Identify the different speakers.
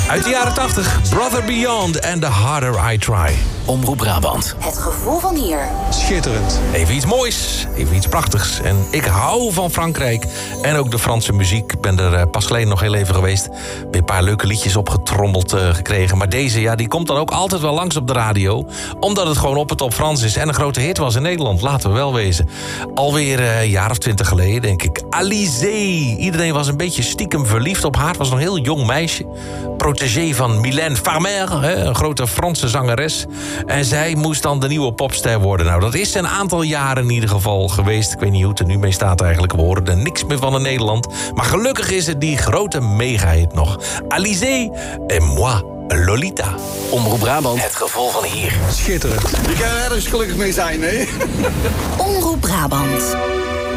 Speaker 1: Uit de jaren 80, Brother Beyond and The Harder I Try.
Speaker 2: Omroep Brabant.
Speaker 3: Het gevoel van hier.
Speaker 4: Schitterend.
Speaker 1: Even iets moois, even iets prachtigs. En ik hou van Frankrijk en ook de Franse muziek. Ik ben er pas geleden nog heel even geweest. Weer een paar leuke liedjes opgetrommeld gekregen. Maar deze, ja, die komt dan ook altijd wel langs op de radio. Omdat het gewoon op het top Frans is en een grote hit was in Nederland. Laten we wel wezen. Alweer een jaar of 20 geleden, denk ik. Alizé. Iedereen was een beetje stiekem verliefd op haar. Het was nog een heel jong meisje. Protégé van Mylène Farmer, een grote Franse zangeres. En zij moest dan de nieuwe popster worden. Nou, dat is een aantal jaren in ieder geval geweest. Ik weet niet hoe het er nu mee staat eigenlijk. We horen er niks meer van in Nederland. Maar gelukkig is het die grote mega-hit nog. Alizé et moi, Lolita.
Speaker 2: Omroep Brabant. Het gevoel van hier.
Speaker 4: Schitterend.
Speaker 5: Je kan er ergens gelukkig mee zijn, hè?
Speaker 3: Omroep Brabant.